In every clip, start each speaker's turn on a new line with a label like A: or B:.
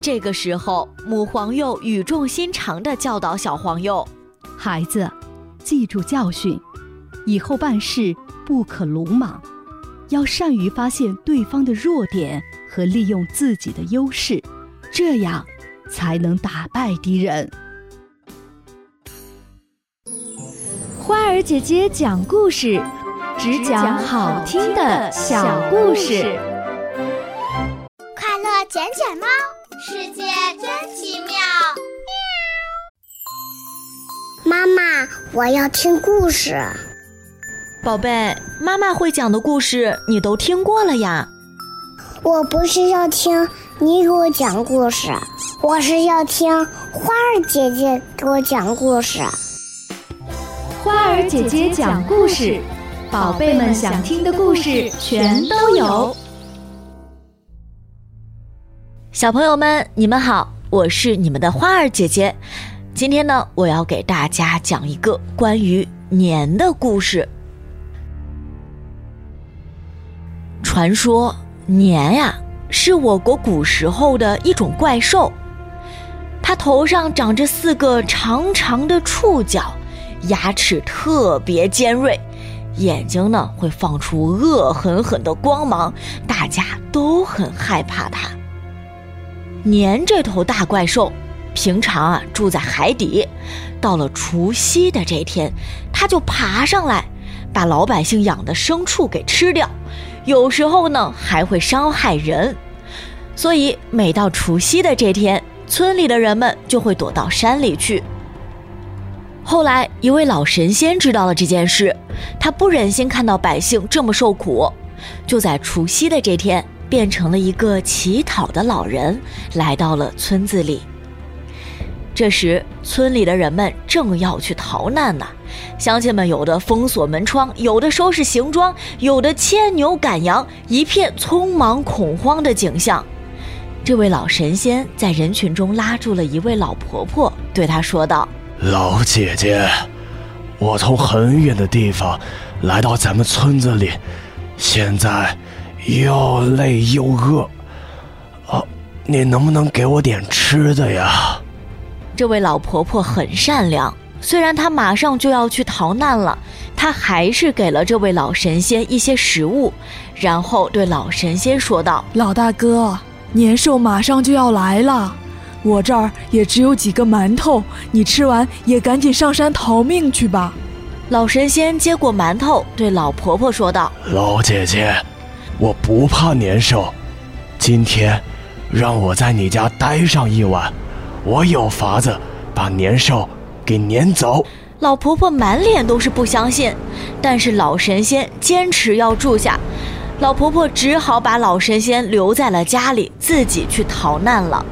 A: 这个时候，母黄鼬语重心长地教导小黄鼬：
B: 孩子，记住教训，以后办事不可鲁莽，要善于发现对方的弱点和利用自己的优势，这样才能打败敌人。
C: 花儿姐姐讲故事，只讲好听的小故事。
D: 快乐捡捡猫，世界真奇妙。妈妈，我要听故事。
A: 宝贝，妈妈会讲的故事你都听过了呀。
D: 我不是要听你给我讲故事，我是要听花儿姐姐给我讲故事。
C: 花儿姐姐讲故事，宝贝们想听的故事全都有。
A: 小朋友们，你们好，我是你们的花儿姐姐。今天呢，我要给大家讲一个关于年的故事。传说年呀，是我国古时候的一种怪兽，它头上长着4个长长的触角，牙齿特别尖锐，眼睛呢会放出恶狠狠的光芒，大家都很害怕它。年这头大怪兽平常住在海底，到了除夕的这天，它就爬上来，把老百姓养的牲畜给吃掉，有时候呢还会伤害人。所以每到除夕的这天，村里的人们就会躲到山里去。后来一位老神仙知道了这件事，他不忍心看到百姓这么受苦，就在除夕的这天变成了一个乞讨的老人，来到了村子里。这时村里的人们正要去逃难呢，乡亲们有的封锁门窗，有的收拾行装，有的牵牛赶羊，一片匆忙恐慌的景象。这位老神仙在人群中拉住了一位老婆婆，对她说道：
E: 老姐姐，我从很远的地方来到咱们村子里，现在又累又饿，你能不能给我点吃的呀？
A: 这位老婆婆很善良，虽然她马上就要去逃难了，她还是给了这位老神仙一些食物，然后对老神仙说道：
F: 老大哥，年兽马上就要来了，我这儿也只有几个馒头，你吃完也赶紧上山逃命去吧。
A: 老神仙接过馒头，对老婆婆说道：
E: 老姐姐，我不怕年兽，今天让我在你家待上一晚，我有法子把年兽给撵走。
A: 老婆婆满脸都是不相信，但是老神仙坚持要住下，老婆婆只好把老神仙留在了家里，自己去逃难了。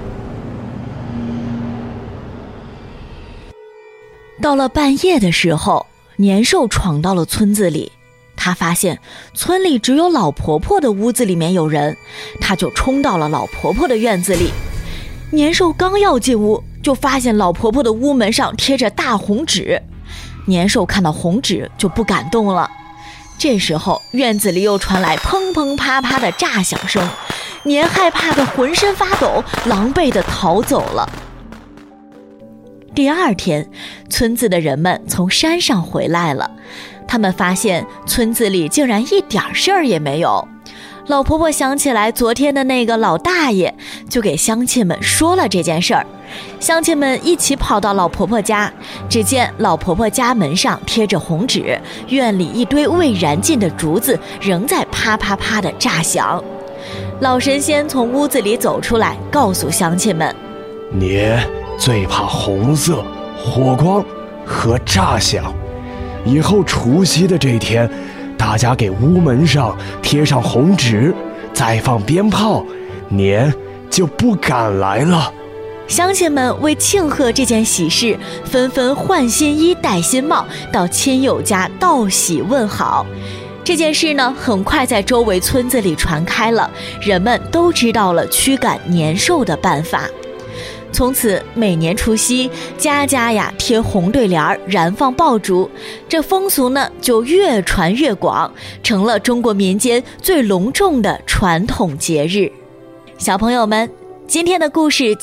A: 到了半夜的时候，年兽闯到了村子里，他发现村里只有老婆婆的屋子里面有人，他就冲到了老婆婆的院子里。年兽刚要进屋，就发现老婆婆的屋门上贴着大红纸，年兽看到红纸就不敢动了。这时候院子里又传来砰砰啪啪的炸响声，年害怕的浑身发抖，狼狈的逃走了。第二天，村子的人们从山上回来了，他们发现村子里竟然一点事儿也没有。老婆婆想起来昨天的那个老大爷，就给乡亲们说了这件事儿。乡亲们一起跑到老婆婆家，只见老婆婆家门上贴着红纸，院里一堆未燃尽的竹子仍在啪啪啪的炸响。老神仙从屋子里走出来，告诉乡亲们：
E: 你最怕红色、火光和炸响，以后除夕的这天，大家给屋门上贴上红纸，再放鞭炮，年就不敢来了。
A: 乡亲们为庆贺这件喜事，纷纷换新衣戴新帽，到亲友家道喜问好。这件事呢，很快在周围村子里传开了，人们都知道了驱赶年兽的办法。从此每年除夕，家家呀贴红对联，燃放爆竹，这风俗呢就越传越广，成了中国民间最隆重的传统节日。小朋友们，今天的故事